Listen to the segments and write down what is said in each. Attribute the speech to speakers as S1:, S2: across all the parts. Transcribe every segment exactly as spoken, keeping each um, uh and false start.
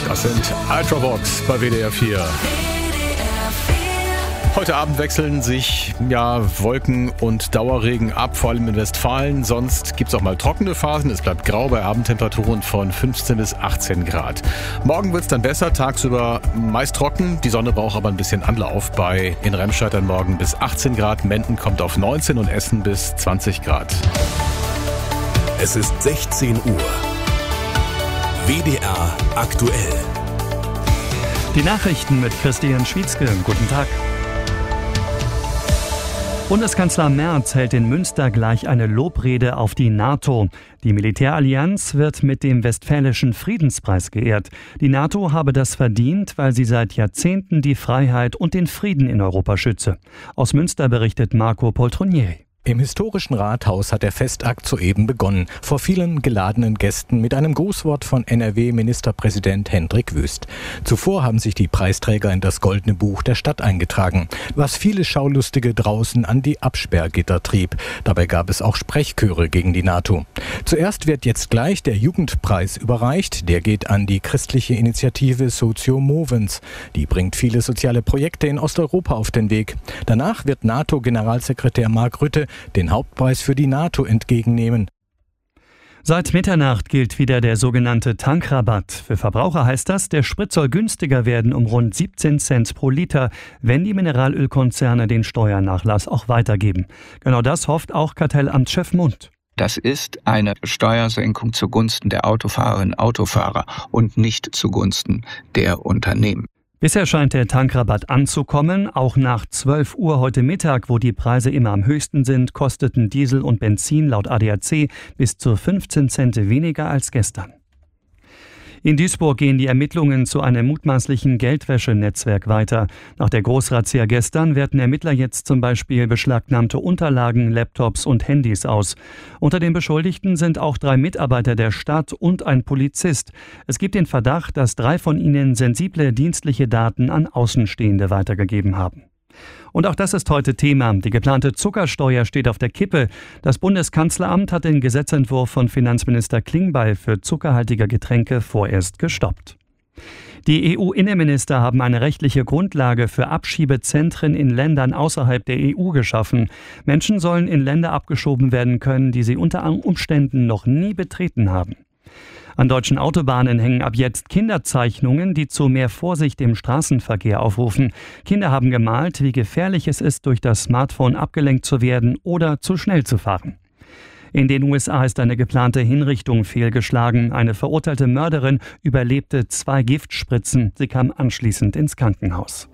S1: Das sind Ultravox bei W D R vier. Heute Abend wechseln sich ja, Wolken und Dauerregen ab, vor allem in Westfalen. Sonst gibt es auch mal trockene Phasen. Es bleibt grau bei Abendtemperaturen von fünfzehn bis achtzehn Grad. Morgen wird es dann besser, tagsüber meist trocken. Die Sonne braucht aber ein bisschen Anlauf. Bei in Remscheid dann morgen bis achtzehn Grad, Menden kommt auf neunzehn und Essen bis zwanzig Grad.
S2: Es ist sechzehn Uhr. W D R aktuell.
S3: Die Nachrichten mit Christian Schwietzke. Guten Tag. Bundeskanzler Merz hält in Münster gleich eine Lobrede auf die NATO. Die Militärallianz wird mit dem Westfälischen Friedenspreis geehrt. Die NATO habe das verdient, weil sie seit Jahrzehnten die Freiheit und den Frieden in Europa schütze. Aus Münster berichtet Marco Poltronieri.
S4: Im historischen Rathaus hat der Festakt soeben begonnen, vor vielen geladenen Gästen mit einem Grußwort von N R W-Ministerpräsident Hendrik Wüst. Zuvor haben sich die Preisträger in das Goldene Buch der Stadt eingetragen, was viele Schaulustige draußen an die Absperrgitter trieb. Dabei gab es auch Sprechchöre gegen die NATO. Zuerst wird jetzt gleich der Jugendpreis überreicht. Der geht an die christliche Initiative Socio Movens. Die bringt viele soziale Projekte in Osteuropa auf den Weg. Danach wird NATO-Generalsekretär Mark Rutte den Hauptpreis für die NATO entgegennehmen.
S3: Seit Mitternacht gilt wieder der sogenannte Tankrabatt. Für Verbraucher heißt das, der Sprit soll günstiger werden um rund siebzehn Cent pro Liter, wenn die Mineralölkonzerne den Steuernachlass auch weitergeben. Genau das hofft auch Kartellamtschef Mund.
S5: Das ist eine Steuersenkung zugunsten der Autofahrerinnen und Autofahrer und nicht zugunsten der Unternehmen.
S3: Bisher scheint der Tankrabatt anzukommen. Auch nach zwölf Uhr heute Mittag, wo die Preise immer am höchsten sind, kosteten Diesel und Benzin laut A D A C bis zu fünfzehn Cent weniger als gestern. In Duisburg gehen die Ermittlungen zu einem mutmaßlichen Geldwäschenetzwerk weiter. Nach der Großrazzia gestern werten Ermittler jetzt zum Beispiel beschlagnahmte Unterlagen, Laptops und Handys aus. Unter den Beschuldigten sind auch drei Mitarbeiter der Stadt und ein Polizist. Es gibt den Verdacht, dass drei von ihnen sensible dienstliche Daten an Außenstehende weitergegeben haben. Und auch das ist heute Thema. Die geplante Zuckersteuer steht auf der Kippe. Das Bundeskanzleramt hat den Gesetzentwurf von Finanzminister Klingbeil für zuckerhaltige Getränke vorerst gestoppt. Die E U-Innenminister haben eine rechtliche Grundlage für Abschiebezentren in Ländern außerhalb der E U geschaffen. Menschen sollen in Länder abgeschoben werden können, die sie unter Umständen noch nie betreten haben. An deutschen Autobahnen hängen ab jetzt Kinderzeichnungen, die zu mehr Vorsicht im Straßenverkehr aufrufen. Kinder haben gemalt, wie gefährlich es ist, durch das Smartphone abgelenkt zu werden oder zu schnell zu fahren. In den U S A ist eine geplante Hinrichtung fehlgeschlagen. Eine verurteilte Mörderin überlebte zwei Giftspritzen. Sie kam anschließend ins Krankenhaus.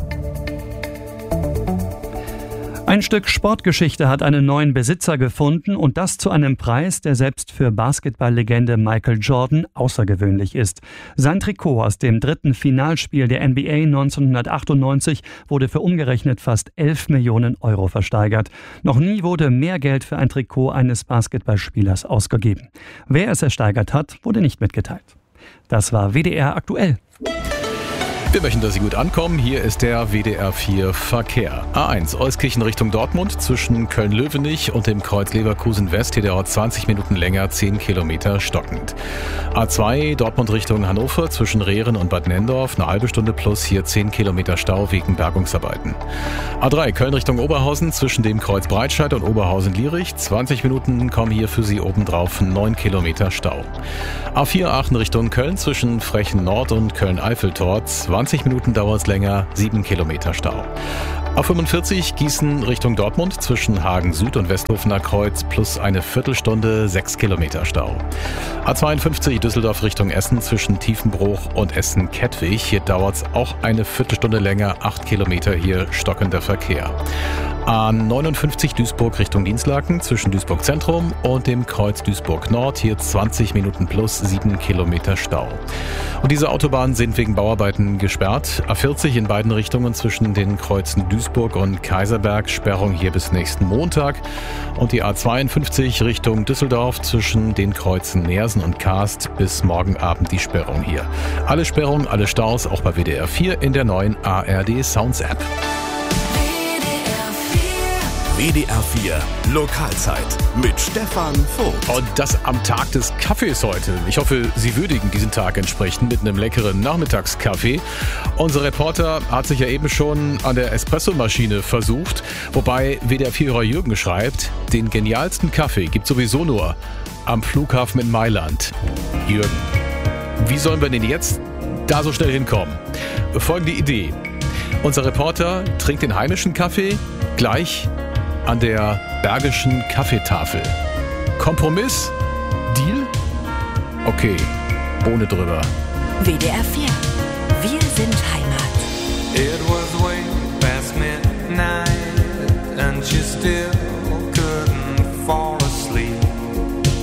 S3: Ein Stück Sportgeschichte hat einen neuen Besitzer gefunden und das zu einem Preis, der selbst für Basketballlegende Michael Jordan außergewöhnlich ist. Sein Trikot aus dem dritten Finalspiel der N B A neunzehnhundertachtundneunzig wurde für umgerechnet fast elf Millionen Euro versteigert. Noch nie wurde mehr Geld für ein Trikot eines Basketballspielers ausgegeben. Wer es ersteigert hat, wurde nicht mitgeteilt. Das war W D R aktuell.
S1: Wir möchten, dass Sie gut ankommen. Hier ist der W D R vier Verkehr. A eins, Euskirchen Richtung Dortmund zwischen Köln-Löwenich und dem Kreuz Leverkusen West. Hier dauert zwanzig Minuten länger, zehn Kilometer stockend. A zwei, Dortmund Richtung Hannover zwischen Rehren und Bad Nenndorf. Eine halbe Stunde plus, hier zehn Kilometer Stau wegen Bergungsarbeiten. A drei, Köln Richtung Oberhausen zwischen dem Kreuz Breitscheid und Oberhausen-Lierich. zwanzig Minuten kommen hier für Sie obendrauf, neun Kilometer Stau. A vier, Aachen Richtung Köln zwischen Frechen Nord und Köln-Eiffeltor. zwanzig Minuten dauert es länger, sieben Kilometer Stau. A fünfundvierzig Gießen Richtung Dortmund zwischen Hagen Süd und Westhofener Kreuz plus eine Viertelstunde, sechs Kilometer Stau. A zweiundfünfzig Düsseldorf Richtung Essen zwischen Tiefenbruch und Essen-Kettwig. Hier dauert es auch eine Viertelstunde länger, acht Kilometer hier stockender Verkehr. A neunundfünfzig Duisburg Richtung Dinslaken zwischen Duisburg Zentrum und dem Kreuz Duisburg Nord. Hier zwanzig Minuten plus, sieben Kilometer Stau. Und diese Autobahnen sind wegen Bauarbeiten gesperrt. A vierzig in beiden Richtungen zwischen den Kreuzen Duisburg und Kaiserberg. Sperrung hier bis nächsten Montag. Und die A zweiundfünfzig Richtung Düsseldorf zwischen den Kreuzen Neersen und Karst bis morgen Abend die Sperrung hier. Alle Sperrungen, alle Staus auch bei W D R vier in der neuen A R D Sounds App.
S2: W W D R vier Lokalzeit mit Stefan Vogt.
S1: Und das am Tag des Kaffees heute. Ich hoffe, Sie würdigen diesen Tag entsprechend mit einem leckeren Nachmittagskaffee. Unser Reporter hat sich ja eben schon an der Espressomaschine versucht, wobei W D R vier-Hörer Jürgen schreibt, den genialsten Kaffee gibt sowieso nur am Flughafen in Mailand. Jürgen, wie sollen wir denn jetzt da so schnell hinkommen? Folgende Idee. Unser Reporter trinkt den heimischen Kaffee gleich an der Bergischen Kaffeetafel. Kompromiss? Deal? Okay, Bohne drüber.
S6: W D R vier. Wir sind Heimat.
S7: It was way past midnight and she still